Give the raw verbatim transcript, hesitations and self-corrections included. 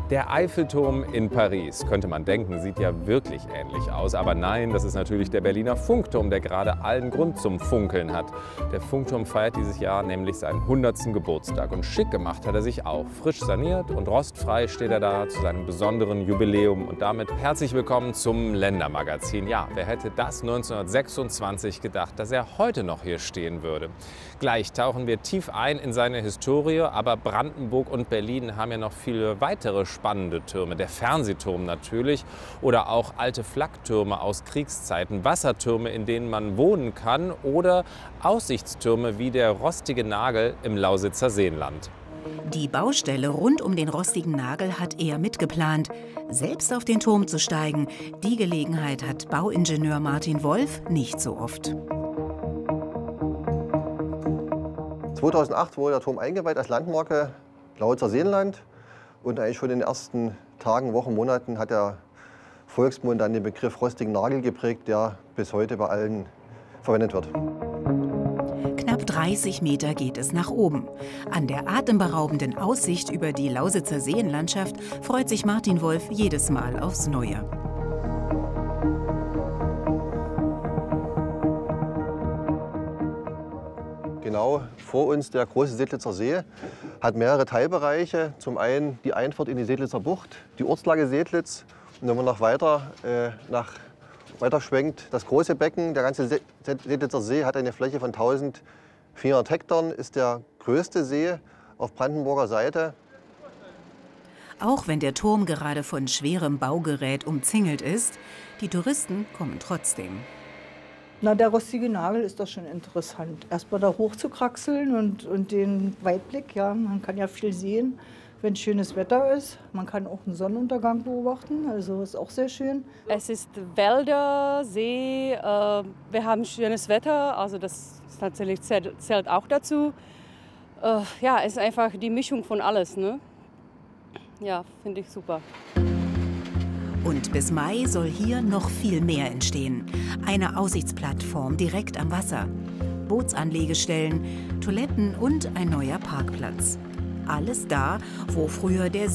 Der Eiffelturm in Paris, könnte man denken, sieht ja wirklich ähnlich aus. Aber nein, das ist natürlich der Berliner Funkturm, der gerade allen Grund zum Funkeln hat. Der Funkturm feiert dieses Jahr nämlich seinen hundertsten Geburtstag. Und schick gemacht hat er sich auch. Frisch saniert und rostfrei steht er da zu seinem besonderen Jubiläum. Und damit herzlich willkommen zum Ländermagazin. Ja, wer hätte das neunzehnhundertsechsundzwanzig gedacht, dass er heute noch hier stehen würde? Gleich tauchen wir tief ein in seine Historie, aber Brandenburg und Berlin haben ja noch viele weitere spannende Türme. Der Fernsehturm natürlich oder auch alte Flaktürme aus Kriegszeiten, Wassertürme, in denen man wohnen kann oder Aussichtstürme wie der Rostige Nagel im Lausitzer Seenland. Die Baustelle rund um den Rostigen Nagel hat er mitgeplant. Selbst auf den Turm zu steigen, die Gelegenheit hat Bauingenieur Martin Wolf nicht so oft. zweitausendacht wurde der Turm eingeweiht als Landmarke Lausitzer Seenland. Und eigentlich schon in den ersten Tagen, Wochen, Monaten hat der Volksmund dann den Begriff Rostigen Nagel geprägt, der bis heute bei allen verwendet wird. Knapp dreißig Meter geht es nach oben. An der atemberaubenden Aussicht über die Lausitzer Seenlandschaft freut sich Martin Wolf jedes Mal aufs Neue. Genau vor uns der große Sedlitzer See, hat mehrere Teilbereiche. Zum einen die Einfahrt in die Sedlitzer Bucht, die Ortslage Sedlitz. Und wenn man noch weiter, äh, nach, weiter schwenkt, das große Becken, der ganze Sedlitzer See hat eine Fläche von eintausendvierhundert Hektar, ist der größte See auf Brandenburger Seite. Auch wenn der Turm gerade von schwerem Baugerät umzingelt ist, die Touristen kommen trotzdem. Na, der Rostige Nagel ist doch schon interessant. Erstmal da hoch zu kraxeln und, und den Weitblick, ja, man kann ja viel sehen, wenn schönes Wetter ist. Man kann auch einen Sonnenuntergang beobachten, also ist auch sehr schön. Es ist Wälder, See, äh, wir haben schönes Wetter, also das ist natürlich zählt, zählt auch dazu. Äh, ja, es ist einfach die Mischung von alles, ne? Ja, finde ich super. Und bis Mai soll hier noch viel mehr entstehen. Eine Aussichtsplattform direkt am Wasser, Bootsanlegestellen, Toiletten und ein neuer Parkplatz. Alles da, wo früher der